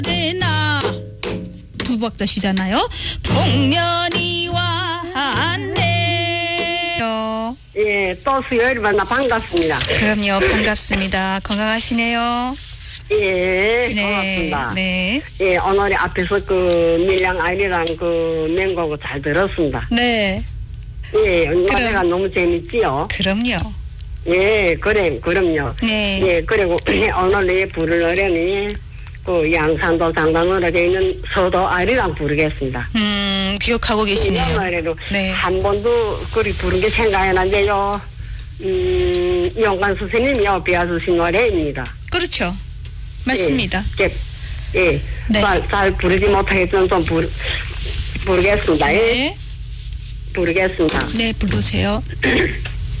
나 두 박자시잖아요. 복면이 왔네요. 예, 또 수요일 만나 반갑습니다. 그럼요, 반갑습니다. 건강하시네요. 예, 네, 고맙습니다. 네, 예, 오늘 앞에서 그 밀양 아이랑 그 맹곡을 잘 들었습니다. 네. 예, 노래가 너무 재밌지요. 그럼요. 예, 그럼요. 네. 예, 그리고 오늘 이 부를 노래는 그 양산도 장단으로 되어 있는 서도 아리랑 부르겠습니다. 기억하고 계시네요. 이 노래도 네. 한 번도 그리 부른 게 생각이 나는데요. 이용관 선생님이 배워주신 노래입니다. 그렇죠. 맞습니다. 예, 네. 잘 부르지 못하겠지만 좀 부르겠습니다. 예. 네. 부르겠습니다. 네, 부르세요.